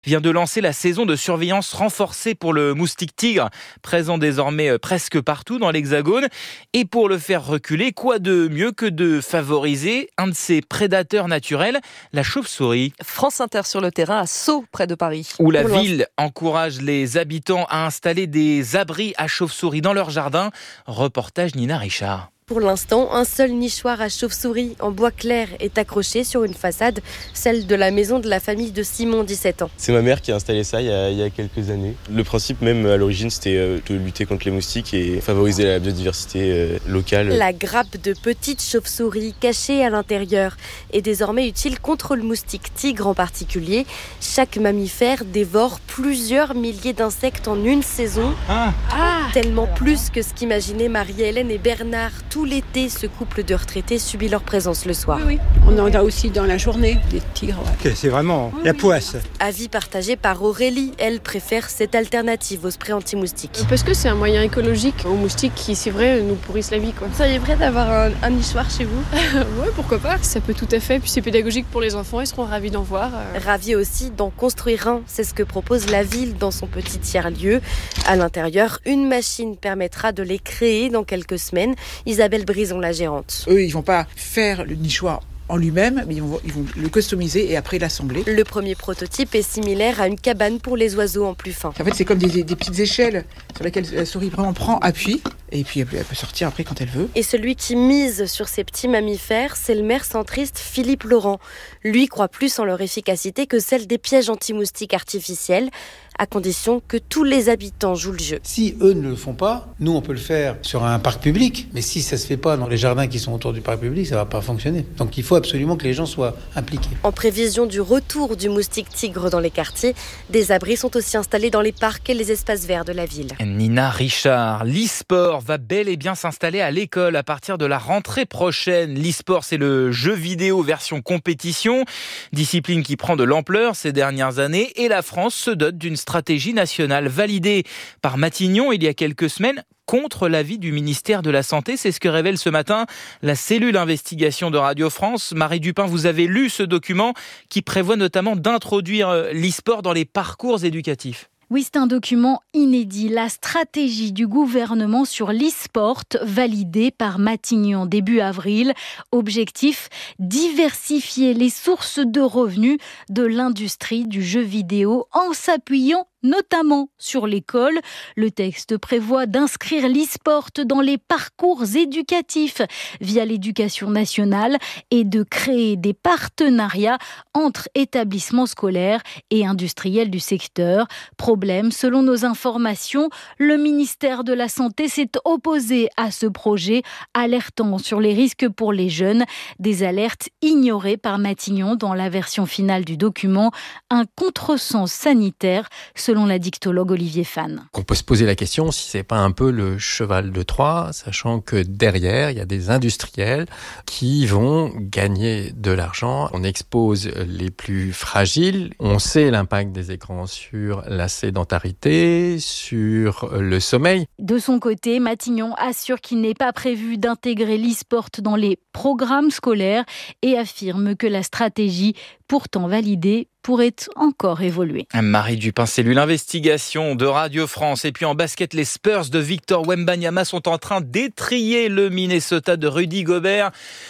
vient de lancer la saison de surveillance renforcée pour le moustique tigre, présent désormais presque partout dans l'Hexagone. Et pour le faire reculer, quoi de mieux que de favoriser un de ses prédateurs naturels, la chauve-souris. France Inter sur le terrain à Sceaux, près de Paris. Où la ville encourage les habitants à installer des abris à chauve-souris dans leur jardin. Reportage Nina Richard. Pour l'instant, un seul nichoir à chauve-souris en bois clair est accroché sur une façade, celle de la maison de la famille de Simon, 17 ans. C'est ma mère qui a installé ça il y a quelques années. Le principe même à l'origine, c'était de lutter contre les moustiques et favoriser la biodiversité locale. La grappe de petites chauves-souris cachées à l'intérieur est désormais utile contre le moustique tigre en particulier. Chaque mammifère dévore plusieurs milliers d'insectes en une saison. Tellement plus que ce qu'imaginaient Marie-Hélène et Bernard. Tout l'été, ce couple de retraités subit leur présence le soir. Oui. On en a aussi dans la journée, des tigres. Ouais. C'est vraiment la poisse. Avis partagé par Aurélie. Elle préfère cette alternative au spray anti-moustique. Parce que c'est un moyen écologique aux moustiques qui, c'est vrai, nous pourrissent la vie, quoi. Vous seriez prête d'avoir un nichoir chez vous? Ouais, pourquoi pas. Ça peut tout à fait. Puis c'est pédagogique pour les enfants, ils seront ravis d'en voir. Ravis aussi d'en construire un. C'est ce que propose la ville dans son petit tiers-lieu. À l'intérieur, une machine permettra de les créer dans quelques semaines. Isabelle Brison, la gérante. Eux, ils vont pas faire le nichoir en lui-même, mais ils vont le customiser et après l'assembler. Le premier prototype est similaire à une cabane pour les oiseaux en plus fin. En fait, c'est comme des petites échelles sur lesquelles la souris vraiment prend appui et puis elle peut sortir après quand elle veut. Et celui qui mise sur ces petits mammifères, c'est le maire centriste Philippe Laurent. Lui croit plus en leur efficacité que celle des pièges anti-moustiques artificiels, à condition que tous les habitants jouent le jeu. Si eux ne le font pas, nous on peut le faire sur un parc public, mais si ça se fait pas dans les jardins qui sont autour du parc public, ça va pas fonctionner. Donc il faut absolument que les gens soient impliqués. En prévision du retour du moustique tigre dans les quartiers, des abris sont aussi installés dans les parcs et les espaces verts de la ville. Nina Richard, l'e-sport va bel et bien s'installer à l'école à partir de la rentrée prochaine. L'e-sport, c'est le jeu vidéo version compétition, discipline qui prend de l'ampleur ces dernières années, et la France se dote d'une stratégie nationale validée par Matignon il y a quelques semaines contre l'avis du ministère de la Santé. C'est ce que révèle ce matin la cellule investigation de Radio France. Marie Dupin, vous avez lu ce document qui prévoit notamment d'introduire l'e-sport dans les parcours éducatifs. Oui, c'est un document inédit. La stratégie du gouvernement sur l'e-sport, validée par Matignon début avril. Objectif, diversifier les sources de revenus de l'industrie du jeu vidéo en s'appuyant notamment sur l'école. Le texte prévoit d'inscrire l'e-sport dans les parcours éducatifs via l'éducation nationale et de créer des partenariats entre établissements scolaires et industriels du secteur. Problème, selon nos informations, le ministère de la Santé s'est opposé à ce projet, alertant sur les risques pour les jeunes. Des alertes ignorées par Matignon dans la version finale du document. Un contresens sanitaire, selon la dictologue Olivier Fan. On peut se poser la question si c'est pas un peu le cheval de Troie, sachant que derrière, il y a des industriels qui vont gagner de l'argent. On expose les plus fragiles. On sait l'impact des écrans sur la sédentarité, sur le sommeil. De son côté, Matignon assure qu'il n'est pas prévu d'intégrer l'e-sport dans les programmes scolaires et affirme que la stratégie, pourtant validée, pourrait encore évoluer. Marie Dupin, cellule investigation de Radio France. Et puis en basket, les Spurs de Victor Wembanyama sont en train d'étriller le Minnesota de Rudy Gobert.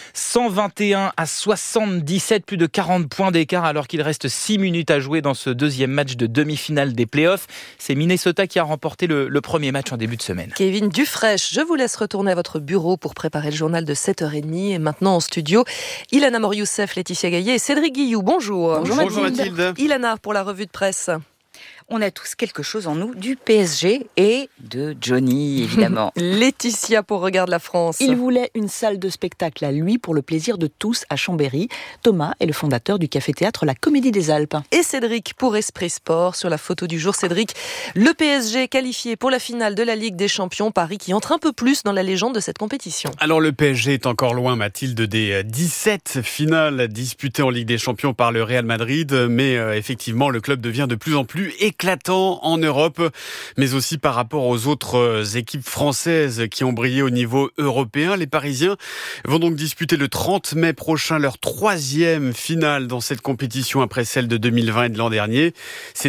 121-77, plus de 40 points d'écart alors qu'il reste 6 minutes à jouer dans ce deuxième match de demi-finale des playoffs. C'est Minnesota qui a remporté le premier match en début de semaine. Kevin Dufresne, je vous laisse retourner à votre bureau pour préparer le journal de 7h30. Et maintenant en studio, Ilana Mor-Youssef, Laetitia Gaillet et Cédric Guillou. Bonjour. Bonjour Mathilde. Ilana pour la revue de presse. On a tous quelque chose en nous du PSG et de Johnny, évidemment. Laetitia pour Regarde la France. Il voulait une salle de spectacle à lui pour le plaisir de tous à Chambéry. Thomas est le fondateur du café-théâtre La Comédie des Alpes. Et Cédric pour Esprit Sport. Sur la photo du jour, Cédric, le PSG qualifié pour la finale de la Ligue des Champions. Paris qui entre un peu plus dans la légende de cette compétition. Alors le PSG est encore loin, Mathilde, des 17 finales disputées en Ligue des Champions par le Real Madrid. Mais effectivement, le club devient de plus en plus éclatant en Europe, mais aussi par rapport aux autres équipes françaises qui ont brillé au niveau européen. Les Parisiens vont donc disputer le 30 mai prochain leur 3e finale dans cette compétition après celle de 2020 et de l'an dernier. C'est